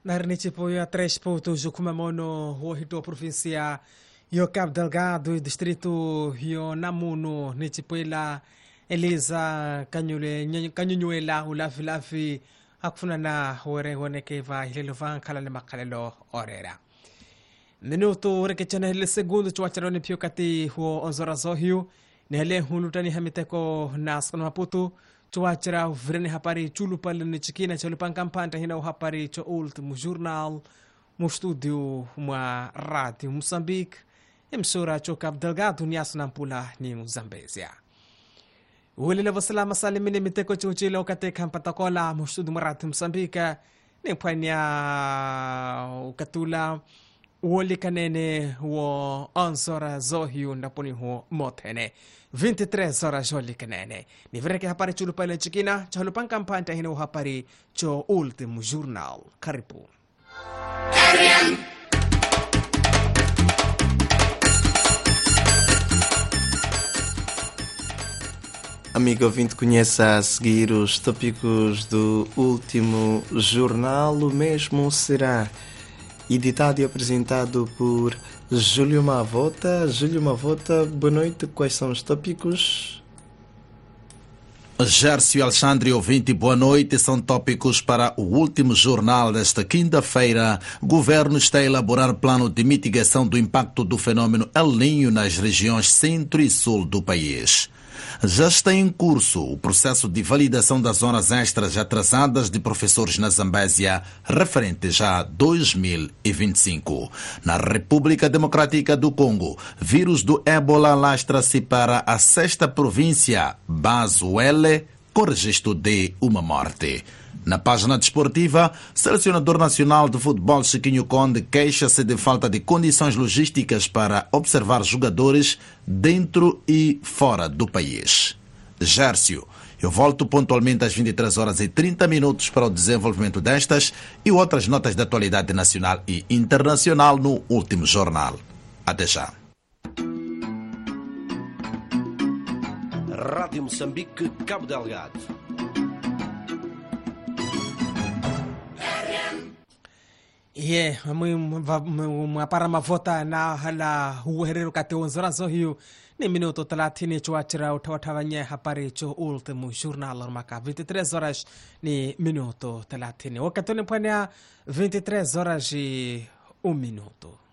Narnichipoia 3 pontos o Kumamono, o Hito província e o Cabo Delgado, distrito Rio Namuno, Nichipoila, Elisa Canyuela, Ulafi, Akfunana, Hore, Honekeva, Hilovan, Kalamakalelo, Orera. Minuto rekechana ile segundo chuacharoni piokati huo onzora zohiu, nele hunutani hamiteko nas kono maputu, chuachara vrene hapari chulu pale ni chikina chalupan kampanta hina uhapari cho último jornal, mu studio uma rádio Moçambique, emissora cho Cabo Delgado nias nampula ni Zambésia. Ule levo salama salimini miteko chuchile okate kampatakola mu studio rádio Moçambique, ni pwania ukatula Woli kanene wo 11 horas zohiu ndaponi huo motene 23 horas joli kanene ni vreke hapari chulu pale chikina chalupan kampanta hina hapari cho último jornal karibu Amigo ouvinte, conheça a seguir os tópicos do último jornal. O mesmo será editado e apresentado por Júlio Mavota. Júlio Mavota, boa noite. Quais são os tópicos? Gércio Alexandre, ouvinte, boa noite. São tópicos para o último jornal desta quinta-feira. O governo está a elaborar plano de mitigação do impacto do fenômeno El Niño nas regiões centro e sul do país. Já está em curso o processo de validação das zonas extras atrasadas de professores na Zambésia, referente já a 2025. Na República Democrática do Congo, vírus do ébola lastra-se para a 6ª província, Bazuele, com registro de uma morte. Na página desportiva, o selecionador nacional de futebol Chiquinho Conde queixa-se de falta de condições logísticas para observar jogadores dentro e fora do país. Gércio, eu volto pontualmente às 23h30 para o desenvolvimento destas e outras notas de atualidade nacional e internacional no último jornal. Até já. Rádio Moçambique, Cabo Delgado. para mavota na hala uherero kate 11 horas zohiu ni minuto 30 chuachira utawatawanya hapari cho último jornal maka 23 horas ni minuto 30 wakati ni pwania 23 horas e 1 minuto.